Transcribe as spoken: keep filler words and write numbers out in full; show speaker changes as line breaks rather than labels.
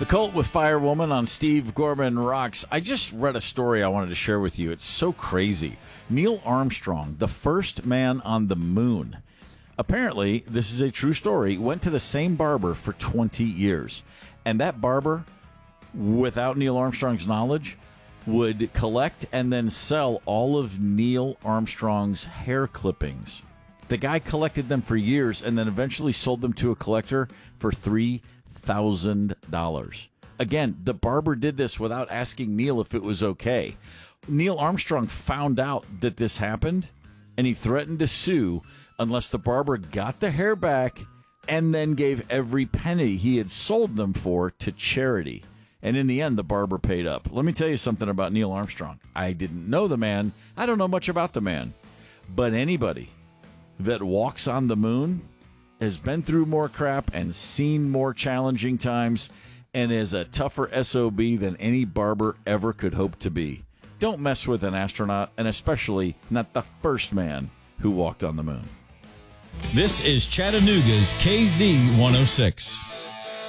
The Cult with Firewoman on Steve Gorman Rocks. I just read a story I wanted to share with you. It's so crazy. Neil Armstrong, the first man on the moon. Apparently, this is a true story, went to the same barber for twenty years. And that barber, without Neil Armstrong's knowledge, would collect and then sell all of Neil Armstrong's hair clippings. The guy collected them for years and then eventually sold them to a collector for three thousand dollars. Again, the barber did this without asking Neil if it was okay. Neil Armstrong found out that this happened, and he threatened to sue unless the barber got the hair back and then gave every penny he had sold them for to charity. And in the end, the barber paid up. Let me tell you something about Neil Armstrong. I didn't know the man. I don't know much about the man. But anybody that walks on the moon has been through more crap and seen more challenging times and is a tougher S O B than any barber ever could hope to be. Don't mess with an astronaut, and especially not the first man who walked on the moon.
This is Chattanooga's K Z one oh six.